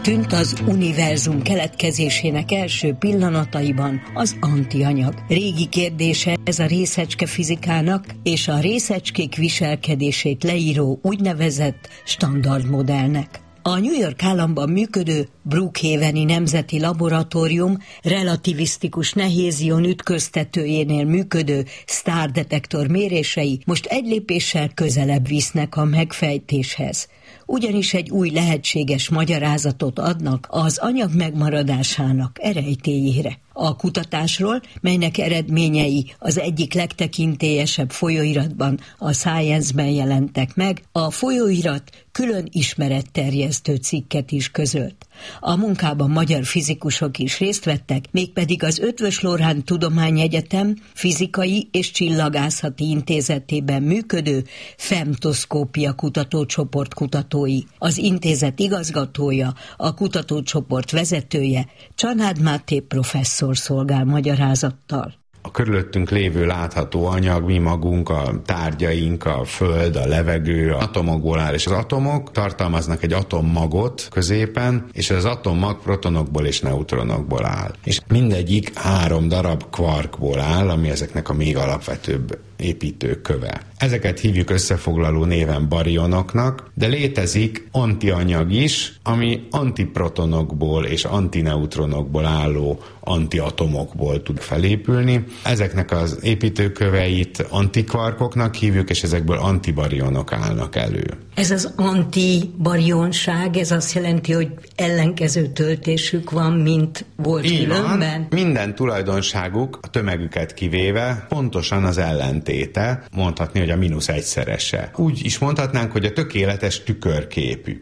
tűnt az univerzum keletkezésének első pillanataiban az antianyag. Régi kérdése ez a részecske fizikának és a részecskék viselkedését leíró úgynevezett standardmodellnek. A New York államban működő Brookhaveni Nemzeti Laboratórium relativisztikus nehézion ütköztetőjénél működő sztárdetektor mérései most egy lépéssel közelebb visznek a megfejtéshez. Ugyanis egy új lehetséges magyarázatot adnak az anyag megmaradásának erejtélyére. A kutatásról, melynek eredményei az egyik legtekintélyesebb folyóiratban, a Science-ben jelentek meg, a folyóirat külön ismeretterjesztő cikket is közölt. A munkában magyar fizikusok is részt vettek, mégpedig az Eötvös Loránd Tudományegyetem Fizikai és Csillagászati Intézetében működő femtoszkópia kutatócsoport kutatói. Az intézet igazgatója, a kutatócsoport vezetője, Csanád Máté professzor szolgál magyarázattal. A körülöttünk lévő látható anyag, mi magunk, a tárgyaink, a föld, a levegő, atomokból áll, és az atomok tartalmaznak egy atommagot középen, és az atommag protonokból és neutronokból áll. És mindegyik 3 darab kvarkból áll, ami ezeknek a még alapvetőbb építőköve. Ezeket hívjuk összefoglaló néven barionoknak, de létezik antianyag is, ami antiprotonokból és antineutronokból álló antiatomokból tud felépülni. Ezeknek az építőköveit antikvarkoknak hívjuk, és ezekből antibarionok állnak elő. Ez az antibarionság, ez azt jelenti, hogy ellenkező töltésük van, mint volt különben? Minden tulajdonságuk, a tömegüket kivéve, pontosan az ellentéte, mondhatni, hogy a -1-szerese. Úgy is mondhatnánk, hogy a tökéletes tükörképű.